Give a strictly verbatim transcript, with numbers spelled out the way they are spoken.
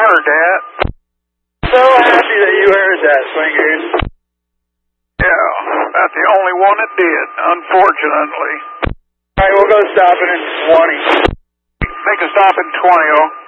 heard that. So happy that you heard that, Swingers. Yeah, that's the only one that did, unfortunately. All right, we'll go stopping in twenty. Make a stop in twenty, oh.